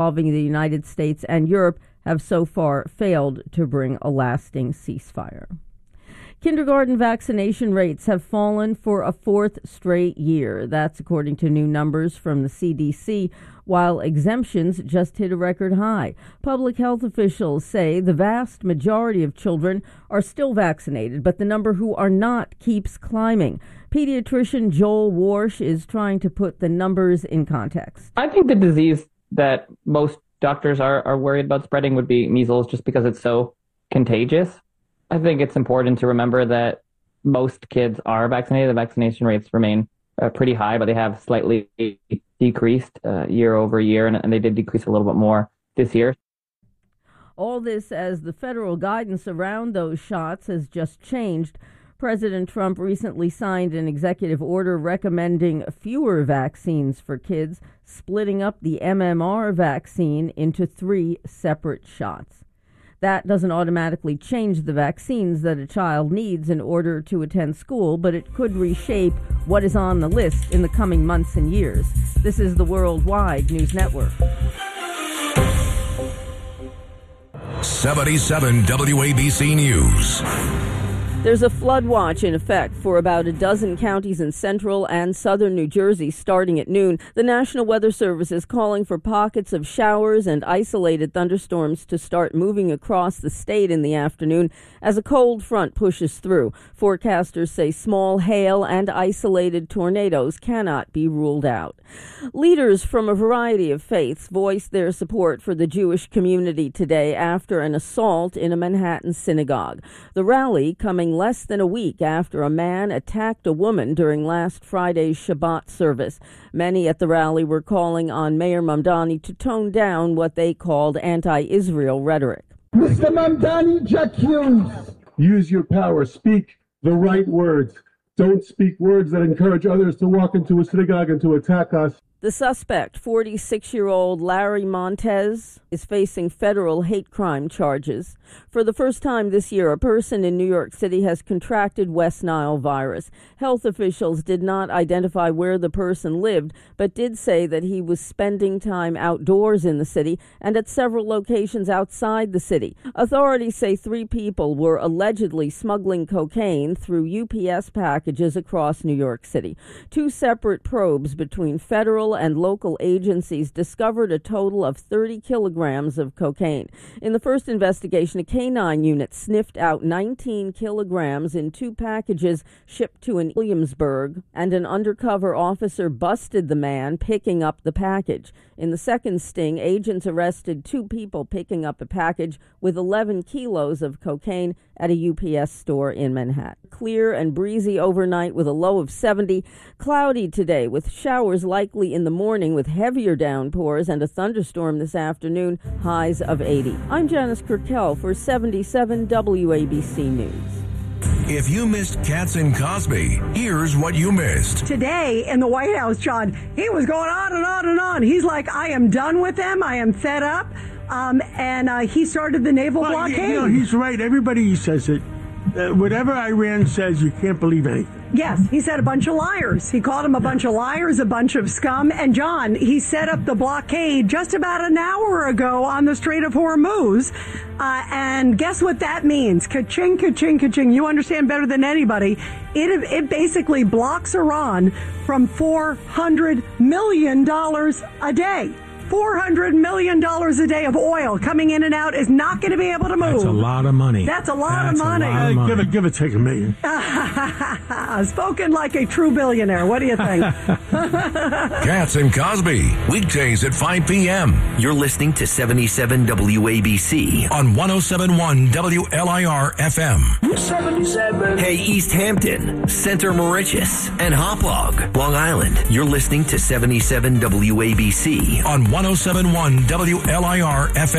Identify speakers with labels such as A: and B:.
A: involving the United States and Europe have so far failed to bring a lasting ceasefire. Kindergarten vaccination rates have fallen for a fourth straight year. That's according to new numbers from the CDC, while exemptions just hit a record high. Public health officials say the vast majority of children are still vaccinated, but the number who are not keeps climbing. Pediatrician Joel Warsh is trying to put the numbers in context.
B: I think the disease that most doctors are worried about spreading would be measles, just because it's so contagious. I think it's important to remember that most kids are vaccinated. The vaccination rates remain pretty high, but they have slightly decreased year over year, and they did decrease a little bit more this year.
A: All this as the federal guidance around those shots has just changed. President Trump recently signed an executive order recommending fewer vaccines for kids, splitting up the MMR vaccine into 3 separate shots. That doesn't automatically change the vaccines that a child needs in order to attend school, but it could reshape what is on the list in the coming months and years. This is the Worldwide News Network.
C: 77 WABC News.
A: There's a flood watch in effect for about a dozen counties in central and southern New Jersey starting at noon. The National Weather Service is calling for pockets of showers and isolated thunderstorms to start moving across the state in the afternoon as a cold front pushes through. Forecasters say small hail and isolated tornadoes cannot be ruled out. Leaders from a variety of faiths voiced their support for the Jewish community today after an assault in a Manhattan synagogue. The rally coming less than a week after a man attacked a woman during last Friday's Shabbat service. Many at the rally were calling on Mayor Mamdani to tone down what they called anti-Israel rhetoric.
D: Mr. Mamdani, Jack Hughes. Use your power. Speak the right words. Don't speak words that encourage others to walk into a synagogue and to attack us.
A: The suspect, 46-year-old Larry Montez, is facing federal hate crime charges. For the first time this year, a person in New York City has contracted West Nile virus. Health officials did not identify where the person lived, but did say that he was spending time outdoors in the city and at several locations outside the city. Authorities say 3 people were allegedly smuggling cocaine through UPS packages across New York City. 2 separate probes between federal and local agencies discovered a total of 30 kilograms of cocaine. In the first investigation, a canine unit sniffed out 19 kilograms in 2 packages shipped to an Williamsburg, and an undercover officer busted the man picking up the package. In the second sting, agents arrested 2 people picking up a package with 11 kilos of cocaine at a UPS store in Manhattan. Clear and breezy overnight with a low of 70. Cloudy today with showers likely in the morning with heavier downpours and a thunderstorm this afternoon, highs of 80. I'm Janice Kirkel for 77 WABC News.
C: If you missed Katz and Cosby, here's what you missed.
E: Today in the White House, John, he was going on and on and on. He's like, I am done with them. I am fed up. And he started the naval blockade.
F: You know, he's right. Everybody says it. Whatever Iran says, you can't believe anything.
E: Yes, he said a bunch of liars. He called them a bunch of liars, a bunch of scum. And, John, he set up the blockade just about an hour ago on the Strait of Hormuz. And guess what that means? Ka-ching, ka-ching, ka-ching. You understand better than anybody. It basically blocks Iran from $400 million a day. $400 million a day of oil coming in and out is not going to be able to move.
F: That's a lot of money.
E: That's a lot of money.
F: Give it, take $1 million.
E: Spoken like a true billionaire. What do you think?
C: Katz and Cosby, weekdays at 5 p.m.
G: You're listening to 77 WABC
C: on 107.1 WLIR FM.
G: 77. Hey, East Hampton, Center Moriches, and Hauppauge, Long Island. You're listening to 77 WABC
C: on 107.1 WLIR FM.